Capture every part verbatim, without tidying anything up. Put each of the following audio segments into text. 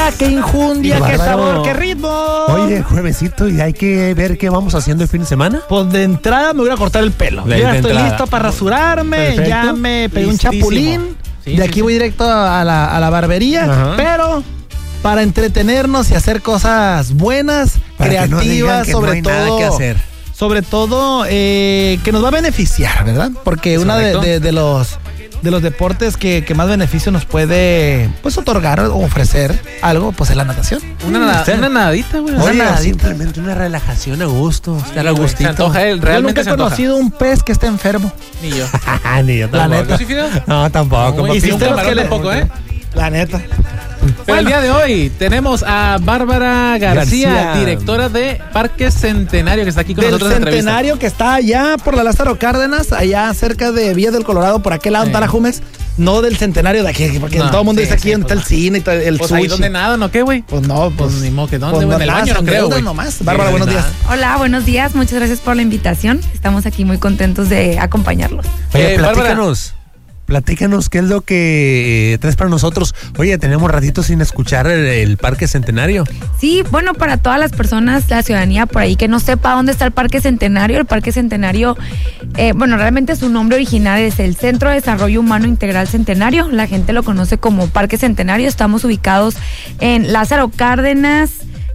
qué injundia, qué sabor, qué ritmo. Oye, juevesito, y hay que ver qué vamos haciendo el fin de semana. Pues de entrada me voy a cortar el pelo. De, ya de estoy entrada. listo para rasurarme. Perfecto. Ya me pegué un Listísimo. chapulín. Sí, de sí, aquí sí. voy directo a la, a la barbería. Ajá. Pero para entretenernos y hacer cosas buenas, Para que no digan creativas, que sobre no hay todo. nada que hacer. Sobre todo eh, que nos va a beneficiar, ¿verdad? Porque Es uno de, correcto. de- de los de los deportes que, que más beneficio nos puede pues otorgar o ofrecer algo, pues es la natación. Una, nada- Sí. una nadadita, güey. Oye, nadadita. simplemente una relajación a gusto. Estar a Se gustito. antoja él, Yo realmente nunca se he antoja. conocido un pez que esté enfermo. Ni yo. Ni yo La tampoco. neta. ¿Tú sí, Fidel? No, tampoco. Uy, papi. hiciste los un que le- tampoco, ¿eh? La neta. Pero el día de hoy tenemos a Bárbara García, García. directora de Parque Centenario, que está aquí con Del nosotros en entrevista. Centenario que está allá por la Lázaro Cárdenas, allá cerca de Villa del Colorado, por aquel lado Sí. en Tarajumex. No del Centenario de aquí, porque No, todo el mundo sí, dice aquí sí, donde está el pues, cine y todo el Pues sushi. ahí donde nada, ¿no qué, güey? Pues no, pues, Pues ni modo que dónde, pues güey, en el nada, baño no se creo, endeudan güey. nomás. Bárbara, Sí, buenos días. nada. Hola, buenos días. Muchas gracias por la invitación. Estamos aquí muy contentos de acompañarlos. Oye, Eh, Bárbara. platícanos. Platícanos qué es lo que eh, traes para nosotros. Oye, tenemos ratito sin escuchar el, el Parque Centenario. Sí, bueno, para todas las personas, la ciudadanía por ahí que no sepa dónde está el Parque Centenario, el Parque Centenario, eh, bueno, realmente su nombre original es el Centro de Desarrollo Humano Integral Centenario. La gente lo conoce como Parque Centenario. Estamos ubicados en Lázaro Cárdenas,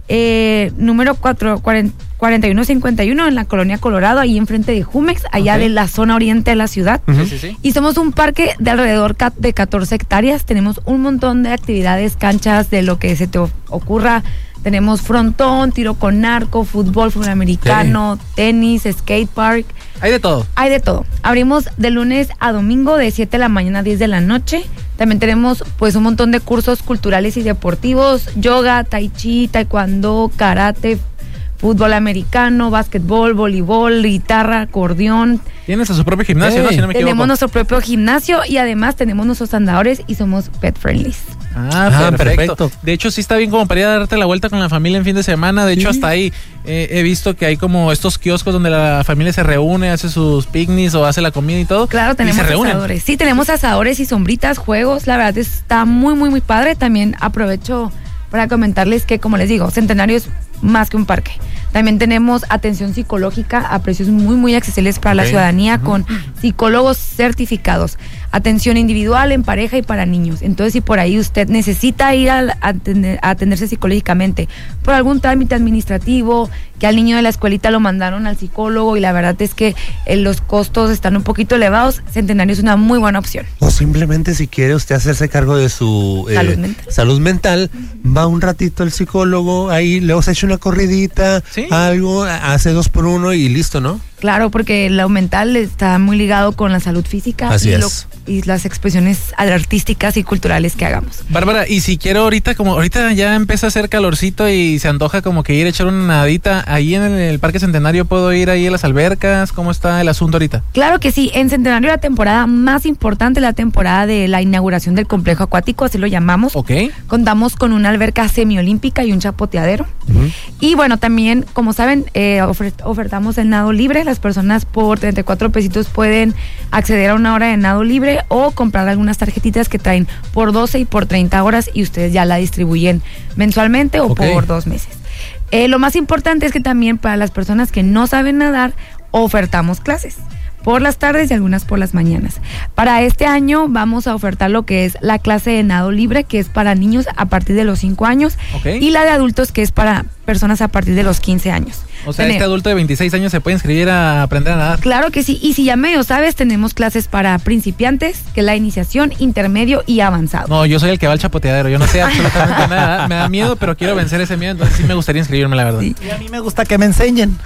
eh, número cuatro, cuarenta y uno cincuenta y uno, en la colonia Colorado, ahí enfrente de Jumex, allá Ok. de la zona oriente de la ciudad. Sí, sí, sí. Y somos un parque de alrededor ca- de catorce hectáreas. Tenemos un montón de actividades, canchas, de lo que se te o- ocurra. Tenemos frontón, tiro con arco, fútbol, fútbol americano, tenis, skate park. Hay de todo. Hay de todo. Abrimos de lunes a domingo de siete de la mañana a diez de la noche. También tenemos pues un montón de cursos culturales y deportivos, yoga, tai chi, taekwondo, karate, fútbol americano, básquetbol, voleibol, guitarra, acordeón. Tienes a su propio gimnasio, Ey. ¿no? Si no me equivoco. Tenemos nuestro propio gimnasio y además tenemos nuestros andadores y somos pet friendly. Ah, Ah, perfecto. perfecto. De hecho, sí está bien como para ir a darte la vuelta con la familia en fin de semana. De hecho, hasta ahí eh, he visto que hay como estos kioscos donde la familia se reúne, hace sus picnics o hace la comida y todo. Claro, y tenemos se reúnen. asadores. Sí, tenemos asadores y sombritas, juegos. La verdad está muy, muy, muy padre. También aprovecho para comentarles que, como les digo, Centenario es más que un parque. También tenemos atención psicológica a precios muy, muy accesibles para la Ok. ciudadanía, con psicólogos certificados. Atención individual, en pareja y para niños. Entonces, si por ahí usted necesita ir a, a atender- a atenderse psicológicamente por algún trámite administrativo, que al niño de la escuelita lo mandaron al psicólogo y la verdad es que eh, los costos están un poquito elevados, Centenario es una muy buena opción. O simplemente si quiere usted hacerse cargo de su eh, Salud mental. salud mental, va un ratito al psicólogo, ahí luego se echa una corridita, Sí. algo, hace dos por uno y listo, ¿no? Claro, porque lo mental está muy ligado con la salud física Así y, es. lo- y las expresiones artísticas y culturales que hagamos. Bárbara, y si quiero ahorita, como ahorita ya empieza a hacer calorcito y se antoja como que ir a echar una nadita, ahí en el, el Parque Centenario puedo ir ahí a las albercas. ¿Cómo está el asunto ahorita? Claro que sí, en Centenario la temporada más importante, la temporada de la inauguración del complejo acuático, así lo llamamos. Ok. Contamos con una alberca semiolímpica y un chapoteadero. Y bueno, también, como saben, eh, ofer- ofertamos el nado libre. Las personas por treinta y cuatro pesitos pueden acceder a una hora de nado libre o comprar algunas tarjetitas que traen por doce y por treinta horas y ustedes ya la distribuyen mensualmente o Ok. por dos meses. Eh, lo más importante es que también para las personas que no saben nadar, ofertamos clases por las tardes y algunas por las mañanas. Para este año vamos a ofertar lo que es la clase de nado libre, que es para niños a partir de los cinco años, Ok. y la de adultos, que es para personas a partir de los quince años. O sea, Tenem- este adulto de veintiséis años se puede inscribir a aprender a nadar. Claro que sí, y si ya medio sabes, tenemos clases para principiantes, que es la iniciación, intermedio y avanzado. No, yo soy el que va al chapoteadero. Yo no sé absolutamente nada. Me da miedo, pero quiero vencer ese miedo. Entonces sí me gustaría inscribirme, la verdad. Sí. Y a mí me gusta que me enseñen.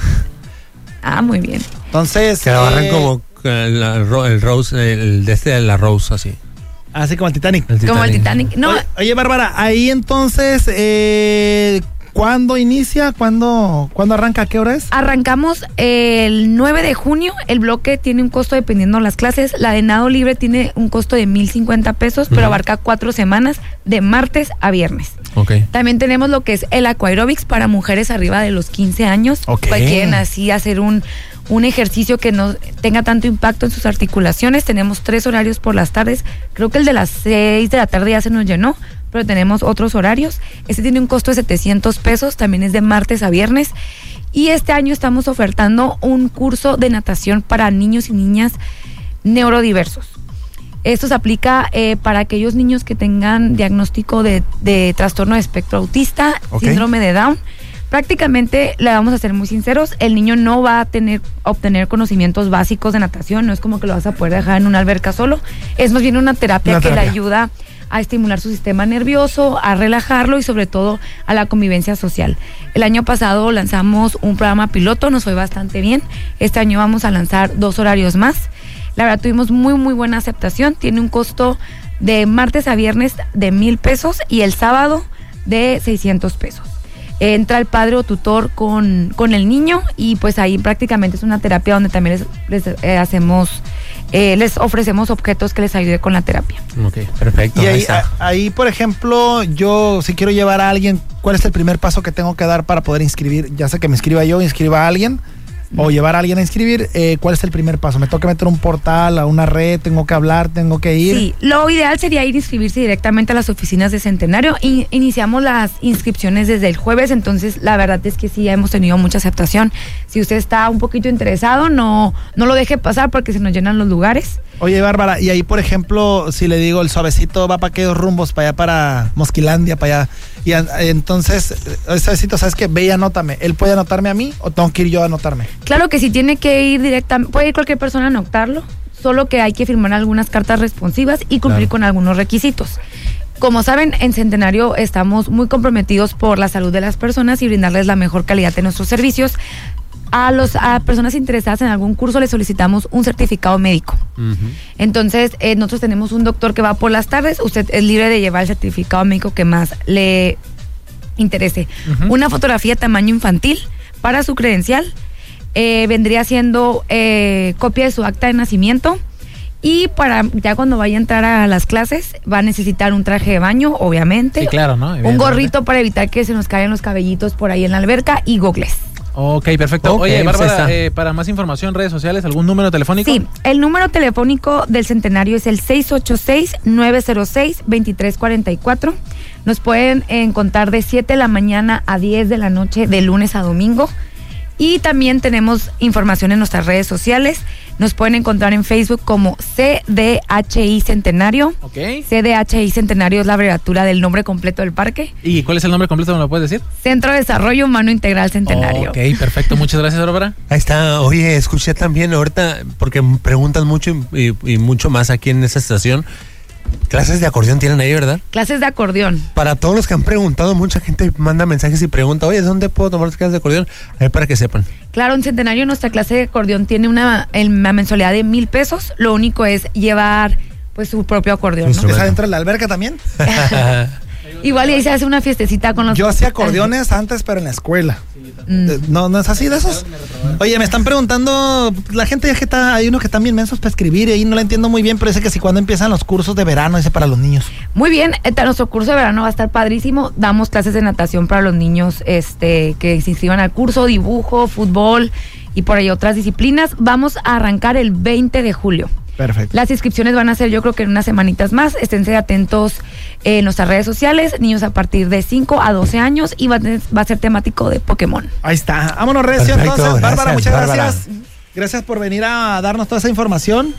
Ah, muy bien. Entonces. Que agarran eh, como eh, la ro- el Rose, el de este de la Rose, así. Así como el Titanic. Como el Titanic. No, Oye, oye, Bárbara, ahí entonces, eh, ¿cuándo inicia? ¿Cuándo, ¿Cuándo arranca? ¿A qué hora es? arrancamos el nueve de junio. El bloque tiene un costo dependiendo de las clases. La de nado libre tiene un costo de mil cincuenta pesos, pero Ujú. abarca cuatro semanas de martes a viernes. Ok. También tenemos lo que es el aquaerobics para mujeres arriba de los quince años. Ok. Que quieren así hacer un, un ejercicio que no tenga tanto impacto en sus articulaciones. Tenemos tres horarios por las tardes. Creo que el de las seis de la tarde ya se nos llenó, pero tenemos otros horarios. Este tiene un costo de setecientos pesos, también es de martes a viernes. Y este año estamos ofertando un curso de natación para niños y niñas neurodiversos. Esto se aplica eh, para aquellos niños que tengan diagnóstico de, de trastorno de espectro autista, okay. síndrome de Down. Prácticamente, le vamos a ser muy sinceros, el niño no va a tener obtener conocimientos básicos de natación, no es como que lo vas a poder dejar en una alberca solo, es más bien una terapia una que terapia. le ayuda a estimular su sistema nervioso, a relajarlo y sobre todo a la convivencia social. El año pasado lanzamos un programa piloto, nos fue bastante bien. Este año vamos a lanzar dos horarios más. La verdad, tuvimos muy, muy buena aceptación. Tiene un costo de martes a viernes de mil pesos y el sábado de seiscientos pesos. Entra el padre o tutor con, con el niño y pues ahí prácticamente es una terapia donde también les, les eh, hacemos, eh, les ofrecemos objetos que les ayude con la terapia. Ok, perfecto. Y ahí, ahí, ahí, por ejemplo, yo si quiero llevar a alguien, ¿cuál es el primer paso que tengo que dar para poder inscribir? Ya sea que me inscriba yo, inscriba a alguien. O llevar a alguien a inscribir, eh, ¿cuál es el primer paso? ¿Me tengo que meter un portal, a una red, tengo que hablar, tengo que ir? Sí, lo ideal sería ir a inscribirse directamente a las oficinas de Centenario. Y iniciamos las inscripciones desde el jueves, entonces la verdad es que sí hemos tenido mucha aceptación. Si usted está un poquito interesado, no, no lo deje pasar porque se nos llenan los lugares. Oye, Bárbara, y ahí, por ejemplo, si le digo el suavecito va para aquellos rumbos, para allá, para Mosquilandia, para allá, y a, entonces, el suavecito, ¿sabes qué? Ve y anótame. ¿Él puede anotarme a mí o tengo que ir yo a anotarme? Claro que sí, tiene que ir directamente, puede ir cualquier persona a anotarlo, solo que hay que firmar algunas cartas responsivas y cumplir claro. con algunos requisitos. Como saben, en Centenario estamos muy comprometidos por la salud de las personas y brindarles la mejor calidad de nuestros servicios. A los a personas interesadas en algún curso les solicitamos un certificado médico. Uh-huh. Entonces, eh, nosotros tenemos un doctor que va por las tardes. Usted es libre de llevar el certificado médico que más le interese. Uh-huh. Una fotografía tamaño infantil para su credencial. Eh, vendría siendo eh, copia de su acta de nacimiento. Y para ya cuando vaya a entrar a las clases va a necesitar un traje de baño, obviamente. Sí, claro, ¿no? Un gorrito para evitar que se nos caigan los cabellitos por ahí en la alberca y gogles. Ok, perfecto. Okay, Oye, Bárbara, eh, para más información, redes sociales, ¿algún número telefónico? Sí, el número telefónico del Centenario es el seis ocho seis, nueve cero seis, dos tres cuatro cuatro. Nos pueden encontrar de siete de la mañana a diez de la noche, de lunes a domingo. Y también tenemos información en nuestras redes sociales. Nos pueden encontrar en Facebook como C D H I Centenario. Ok. C D H I Centenario es la abreviatura del nombre completo del parque. ¿Y cuál es el nombre completo? ¿Me lo puedes decir? Centro de Desarrollo Humano Integral Centenario. Ok, perfecto. Muchas gracias, Bárbara. Ahí está. Oye, escuché también ahorita, porque preguntan mucho y, y mucho más aquí en esta estación. Clases de acordeón tienen ahí, ¿verdad? Clases de acordeón. Para todos los que han preguntado, mucha gente manda mensajes y pregunta, oye, ¿dónde puedo tomar las clases de acordeón? Ahí para que sepan. Claro, en Centenario nuestra clase de acordeón tiene una, una mensualidad de mil pesos. Lo único es llevar pues su propio acordeón, ¿no? ¿Está dentro de la alberca también? Igual y ahí se hace una fiestecita con los... Yo hacía acordeones antes, pero en la escuela. Mm. ¿No, no es así de esos? Oye, me están preguntando, la gente ya que está, hay unos que están bien mensos para escribir y ahí no la entiendo muy bien, pero dice que si cuando empiezan los cursos de verano, dice para los niños. Muy bien, nuestro curso de verano va a estar padrísimo. Damos clases de natación para los niños este, que se inscriban al curso, dibujo, fútbol y por ahí otras disciplinas. Vamos a arrancar el veinte de julio. Perfecto. Las inscripciones van a ser yo creo que en unas semanitas más. Esténse atentos en nuestras redes sociales. Niños a partir de cinco a doce años y va a, tener, va a ser temático de Pokémon. Ahí está. Vámonos, recio. Perfecto, entonces. Gracias, Bárbara, muchas Bárbara. gracias. Gracias por venir a darnos toda esa información.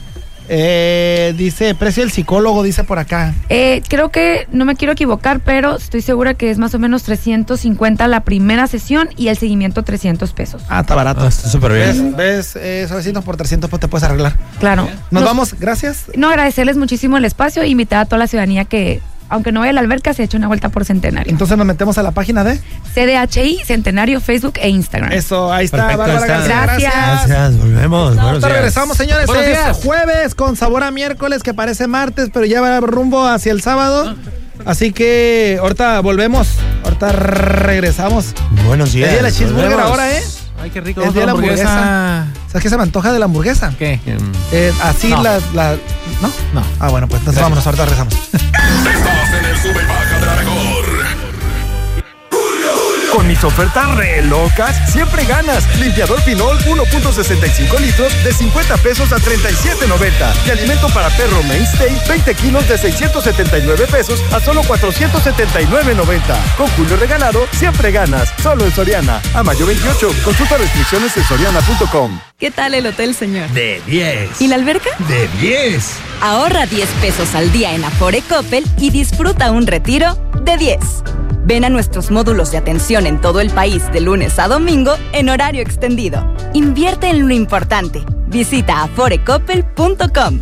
Eh, dice, precio del psicólogo, dice por acá. Eh, creo que, no me quiero equivocar, pero estoy segura que es más o menos trescientos cincuenta la primera sesión y el seguimiento trescientos pesos. Ah, está barato. Ah, está súper bien. ¿Ves? ¿Ves? Eh, suavecitos por trescientos pues te puedes arreglar. Claro. Nos, Nos vamos, gracias. No, agradecerles muchísimo el espacio e invitar a toda la ciudadanía que, aunque no vaya a la alberca, se eche una vuelta por Centenario. Entonces nos metemos a la página de C D H I, Centenario, Facebook e Instagram. Eso, ahí está. Perfecto, Bárbara está. García. Gracias. Gracias, volvemos. No, ahorita regresamos, señores. Buenos es días. Jueves con sabor a miércoles, que parece martes, pero ya va rumbo hacia el sábado. Así que ahorita volvemos. Ahorita regresamos. Buenos días. Es día de la cheeseburger volvemos. ahora, ¿eh? Ay, qué rico. Es día de la hamburguesa. ¿Sabes qué se me antoja de la hamburguesa? ¿Qué? Eh, así No. la, la... ¿No? No. Ah, bueno, pues entonces vámonos, ahorita regresamos. Estás en el sube y baja de la mejor. Con mis ofertas re locas, siempre ganas. Limpiador Pinol uno punto sesenta y cinco litros de cincuenta pesos a treinta y siete noventa. Y alimento para perro Mainstay, veinte kilos de seiscientos setenta y nueve pesos a solo cuatrocientos setenta y nueve noventa. Con Julio regalado, siempre ganas. Solo en Soriana. A mayo veintiocho. Consulta restricciones en soriana punto com. ¿Qué tal el hotel, señor? De diez. ¿Y la alberca? De diez. Ahorra diez pesos al día en Afore Coppel y disfruta un retiro de diez. Ven a nuestros módulos de atención en todo el país de lunes a domingo en horario extendido. Invierte en lo importante. Visita afore coppel punto com.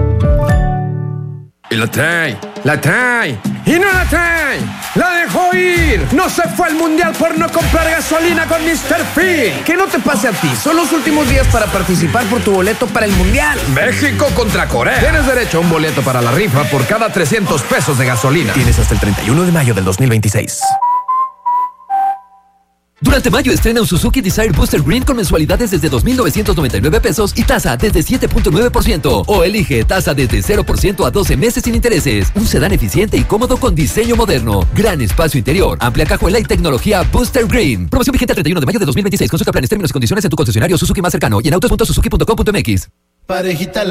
Y la trae, la trae, y no la trae, la dejó ir. No se fue al mundial por no comprar gasolina con mister Fit. Que no te pase a ti, son los últimos días para participar por tu boleto para el mundial. México contra Corea. Tienes derecho a un boleto para la rifa por cada trescientos pesos de gasolina. Tienes hasta el treinta y uno de mayo del dos mil veintiséis. Durante mayo estrena un Suzuki Desire Booster Green con mensualidades desde dos mil novecientos noventa y nueve pesos y tasa desde siete punto nueve por ciento. O elige tasa desde cero por ciento a doce meses sin intereses. Un sedán eficiente y cómodo con diseño moderno. Gran espacio interior, amplia cajuela y tecnología Booster Green. Promoción vigente el treinta y uno de mayo de dos mil veintiséis. Consulta planes, términos y condiciones en tu concesionario Suzuki más cercano y en autos punto suzuki punto com punto m x. Parejita la